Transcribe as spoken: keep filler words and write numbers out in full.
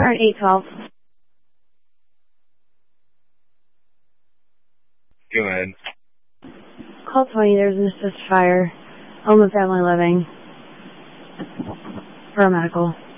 Current eight twelve. Go ahead. Call twenty, there's an assist fire. Home and family living. Paramedical.